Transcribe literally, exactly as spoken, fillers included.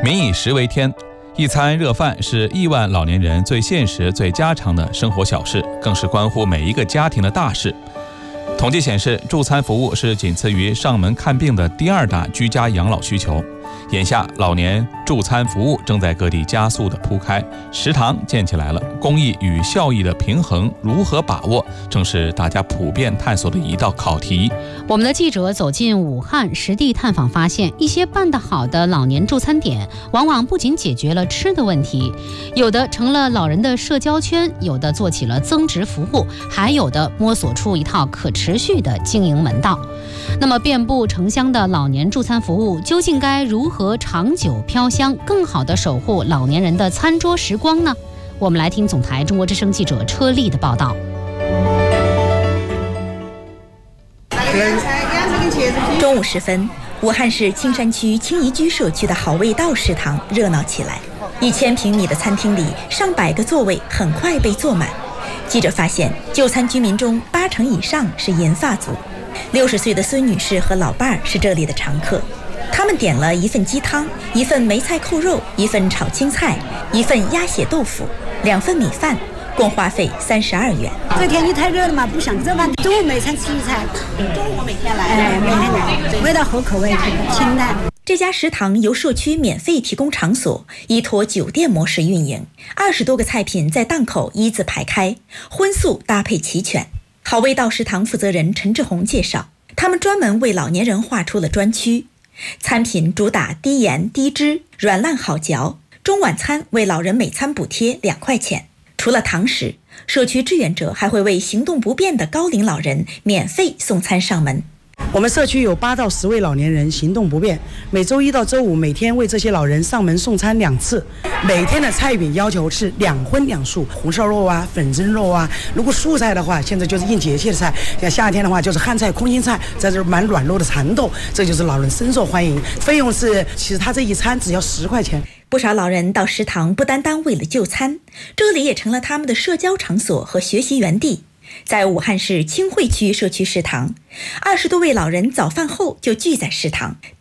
民以食为天，一餐热饭是亿万老年人最现实、最家常的生活小事，更是关乎每一个家庭的大事。统计显示，助餐服务是仅次于上门看病的第二大居家养老需求。眼下，老年助餐服务正在各地加速的铺开，食堂建起来了，公益与效益的平衡如何把握，正是大家普遍探索的一道考题。 我们的记者走进武汉实地探访，发现一些办得好的老年助餐点，往往不仅解决了吃的问题，有的成了老人的社交圈，有的做起了增值服务，还有的摸索出一套可持续的经营门道。那么遍布城乡的老年助餐服务究竟该如何长久飘香，更好地守护老年人的餐桌时光呢？我们来听总台中国之声记者车丽的报道。 中午时分，武汉市青山区青宜居社区的好味道食堂热闹起来。一千平米的餐厅里，上百个座位很快被坐满。记者发现，就餐居民中八成以上是银发族。六十岁的孙女士和老伴儿是这里的常客，他们点了一份鸡汤，一份梅菜扣肉，一份炒青菜，一份鸭血豆腐，两份米饭，共花费三十二元。 这天气太热了嘛，不想做饭，中午每餐吃一餐。中午每天来，哎，每天来，味道合口味，清淡。 这家食堂由社区免费提供场所，依托酒店模式运营，二十多个菜品在档口一字排开，荤素搭配齐全。好味道食堂负责人陈志红介绍，他们专门为老年人划出了专区，餐品主打低盐低脂，软烂好嚼。中晚餐为老人每餐补贴两块钱。除了堂食，社区志愿者还会为行动不便的高龄老人免费送餐上门。 我们社区有八到十位老年人行动不便，每周一到周五每天为这些老人上门送餐两次。每天的菜品要求是两荤两素，红烧肉啊、粉蒸肉啊。如果素菜的话，现在就是应节气的菜，像夏天的话就是汉菜、空心菜，再就是蛮软糯的蚕豆，这就是老人深受欢迎。费用是，其实他这一餐只要十块钱。 不少老人到食堂不单单为了就餐，这里也成了他们的社交场所和学习园地。在武汉市清惠区社区食堂，二十多位老人早饭后就聚在食堂，